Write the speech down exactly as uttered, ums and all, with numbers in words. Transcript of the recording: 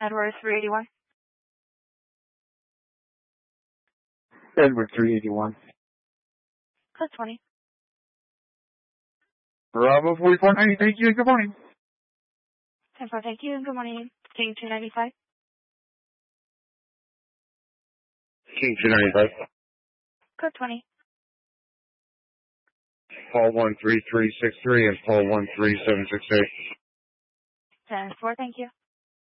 Edward three eighty-one. Edward three eighty-one. Code twenty. Bravo forty-four ninety, thank you and good morning. ten four, thank you and good morning. King two ninety-five. King two ninety-five. Code twenty. Paul one three three six three and Paul one three seven six eight. ten four, thank you.